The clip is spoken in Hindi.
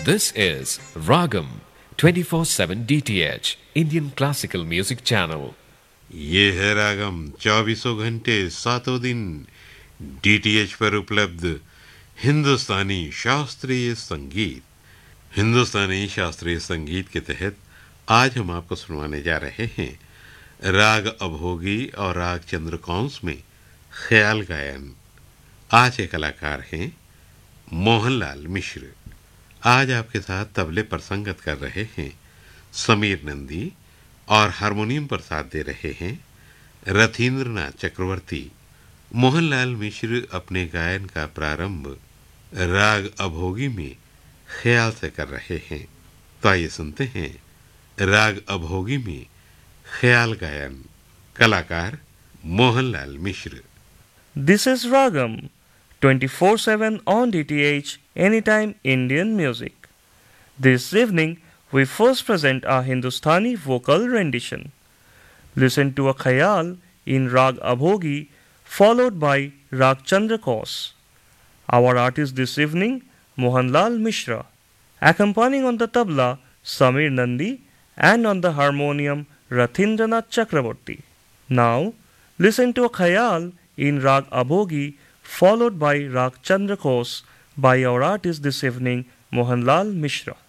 This is Ragam 24/7 DTH Indian Classical Music Channel. ये है रागम 24 घंटे 7 दिन डीटीएच पर उपलब्ध हिंदुस्तानी शास्त्रीय संगीत। हिंदुस्तानी शास्त्रीय संगीत के तहत आज हम आपको सुनवाने जा रहे हैं राग अभोगी और राग चंद्रकौंस में ख्याल गायन। आज के कलाकार हैं मोहनलाल मिश्र। आज आपके साथ तबले पर संगत कर रहे हैं समीर नंदी और हारमोनियम पर साथ दे रहे हैं रथींद्रनाथ चक्रवर्ती। मोहनलाल मिश्र अपने गायन का प्रारंभ राग अभोगी में ख्याल से कर रहे हैं। तो आइए सुनते हैं राग अभोगी में ख्याल गायन। कलाकार मोहनलाल मिश्र। This is Ragam 24/7 on DTH Anytime Indian Music. This evening we first present our Hindustani vocal rendition. Listen to a khayal in Rag Abhogi followed by Rag Chandrakos. Our artist this evening Mohanlal Mishra, accompanying on the tabla Samir Nandi and on the harmonium Rathindranath Chakraborty. Now listen to a khayal in Rag Abhogi followed by Rag Chandrakos by our artist this evening Mohanlal Mishra.